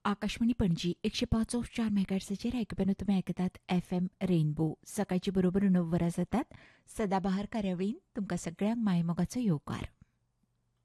आकाशवाणी पणजी 105.4 मेगाहर्ट्झाचेर आयकप्यान तुमी आयकतात FM rainbow. सकाळची बरोबर 9 वरां जातात. सदाबहार कार्यावळीन तुमकां सगळ्यांक मायमोगाचो येवकार.